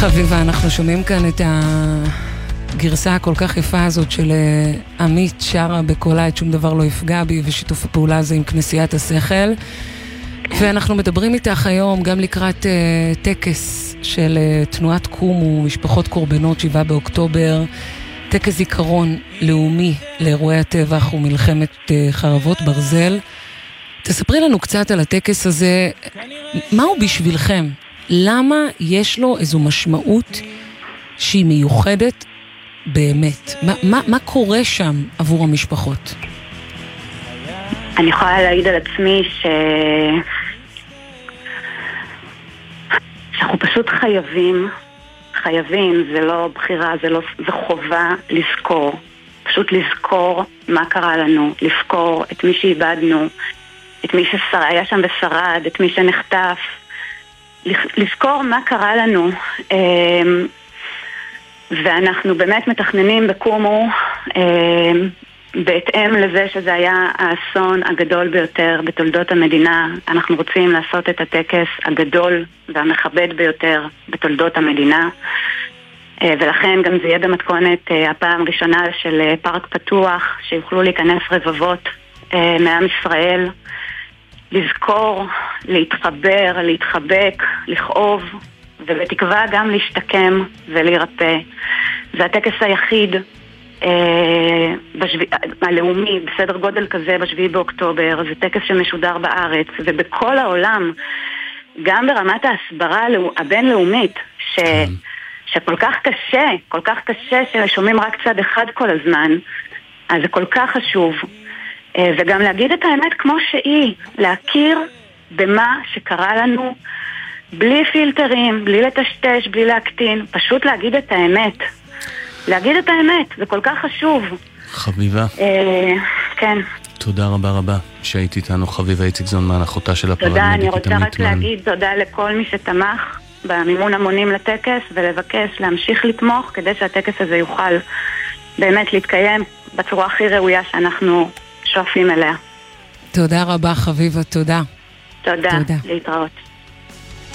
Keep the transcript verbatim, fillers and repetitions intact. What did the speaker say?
חביבה, אנחנו שומעים כאן את הגרסה הכל כך יפה הזאת של עמית שרה בקולה את שום דבר לא יפגע בי, ושיתוף הפעולה הזה עם כנסיית השכל. ואנחנו מדברים איתך היום גם לקראת uh, טקס של uh, תנועת קומו, משפחות קורבנות שבעה באוקטובר, טקס זיכרון לאומי לאירועי הטבח ומלחמת uh, חרבות ברזל. תספרי לנו קצת על הטקס הזה, מהו בשבילכם? למה יש לו איזו משמעות שהיא מיוחדת באמת? מה, מה, מה קורה שם עבור המשפחות? אני יכולה להעיד על עצמי ש... שאנחנו פשוט חייבים, חייבים, זה לא בחירה, זה, לא, זה חובה לזכור. פשוט לזכור מה קרה לנו, לזכור את מי שאיבדנו, את מי שהיה שם ושרד, את מי שנחטף. לזכור מה קרה לנו. ואנחנו באמת מתכננים בקומו בהתאם לזה שזה היה האסון הגדול ביותר בתולדות המדינה. אנחנו רוצים לעשות את הטקס הגדול והמכבד ביותר בתולדות המדינה, ולכן גם זה יהיה במתכונת הפעם הראשונה של פארק פתוח, שיוכלו להיכנס רבבות מעם ישראל, לזכור, להתחבר, להתחבק, לכאוב, ובתקווה גם להשתקם ולהירפא. זה הטקס היחיד אה, בשבי... הלאומי, בסדר גודל כזה בשביעי באוקטובר. זה טקס שמשודר בארץ ובכל העולם, גם ברמת ההסברה הבינלאומית, ש... שכל כך קשה, כל כך קשה ששומעים רק צד אחד כל הזמן, אז זה כל כך חשוב. וגם להגיד את האמת כמו שהיא, להכיר במה שקרה לנו, בלי פילטרים, בלי לטשטש, בלי להקטין, פשוט להגיד את האמת. להגיד את האמת, זה כל כך חשוב. חביבה. אה, כן. תודה רבה רבה שהיית איתנו, חביבה איציקזון, מהנחותה של הפרמדיק. תודה, אני רוצה רק להגיד תודה לכל מי שתמך במימון המונים לטקס, ולבקש להמשיך לתמוך כדי שהטקס הזה יוכל באמת להתקיים בצורה הכי ראויה שאנחנו שואפים אליה. תודה רבה חביבה, תודה. תודה, תודה. להתראות.